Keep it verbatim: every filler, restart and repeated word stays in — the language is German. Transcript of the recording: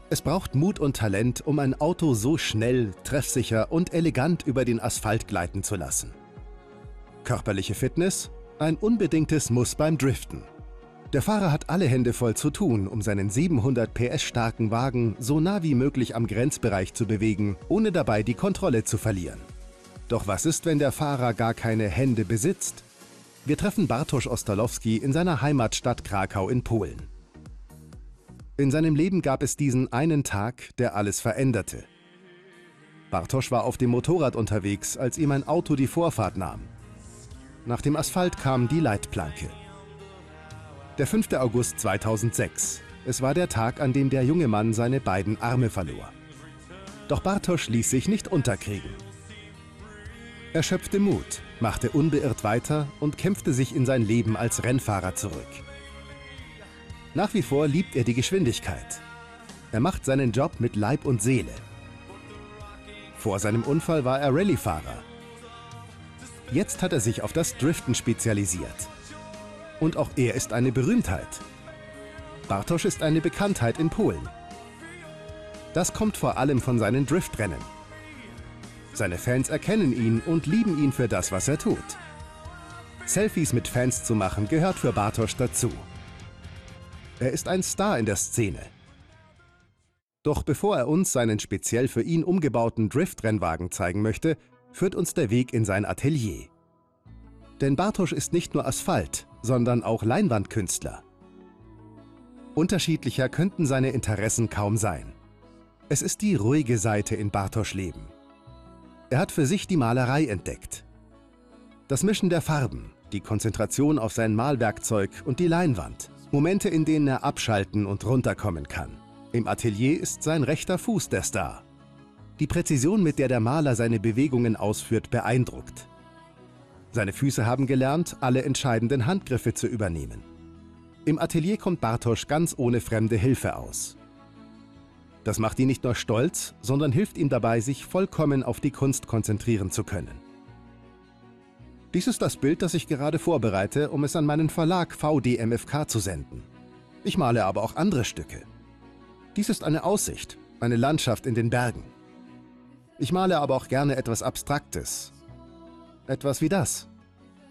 Es braucht Mut und Talent, um ein Auto so schnell, treffsicher und elegant über den Asphalt gleiten zu lassen. Körperliche Fitness? Ein unbedingtes Muss beim Driften. Der Fahrer hat alle Hände voll zu tun, um seinen siebenhundert P S starken Wagen so nah wie möglich am Grenzbereich zu bewegen, ohne dabei die Kontrolle zu verlieren. Doch was ist, wenn der Fahrer gar keine Hände besitzt? Wir treffen Bartosz Ostalowski in seiner Heimatstadt Krakau in Polen. In seinem Leben gab es diesen einen Tag, der alles veränderte. Bartosz war auf dem Motorrad unterwegs, als ihm ein Auto die Vorfahrt nahm. Nach dem Asphalt kam die Leitplanke. Der fünfte August zweitausendsechs. Es war der Tag, an dem der junge Mann seine beiden Arme verlor. Doch Bartosz ließ sich nicht unterkriegen. Er schöpfte Mut, machte unbeirrt weiter und kämpfte sich in sein Leben als Rennfahrer zurück. Nach wie vor liebt er die Geschwindigkeit. Er macht seinen Job mit Leib und Seele. Vor seinem Unfall war er Rallyefahrer. Jetzt hat er sich auf das Driften spezialisiert. Und auch er ist eine Berühmtheit. Bartosz ist eine Bekanntheit in Polen. Das kommt vor allem von seinen Driftrennen. Seine Fans erkennen ihn und lieben ihn für das, was er tut. Selfies mit Fans zu machen, gehört für Bartosz dazu. Er ist ein Star in der Szene. Doch bevor er uns seinen speziell für ihn umgebauten Drift-Rennwagen zeigen möchte, führt uns der Weg in sein Atelier. Denn Bartosz ist nicht nur Asphalt, sondern auch Leinwandkünstler. Unterschiedlicher könnten seine Interessen kaum sein. Es ist die ruhige Seite in Bartosz' Leben. Er hat für sich die Malerei entdeckt. Das Mischen der Farben, die Konzentration auf sein Malwerkzeug und die Leinwand. Momente, in denen er abschalten und runterkommen kann. Im Atelier ist sein rechter Fuß der Star. Die Präzision, mit der der Maler seine Bewegungen ausführt, beeindruckt. Seine Füße haben gelernt, alle entscheidenden Handgriffe zu übernehmen. Im Atelier kommt Bartosz ganz ohne fremde Hilfe aus. Das macht ihn nicht nur stolz, sondern hilft ihm dabei, sich vollkommen auf die Kunst konzentrieren zu können. Dies ist das Bild, das ich gerade vorbereite, um es an meinen Verlag V D M F K zu senden. Ich male aber auch andere Stücke. Dies ist eine Aussicht, eine Landschaft in den Bergen. Ich male aber auch gerne etwas Abstraktes. Etwas wie das.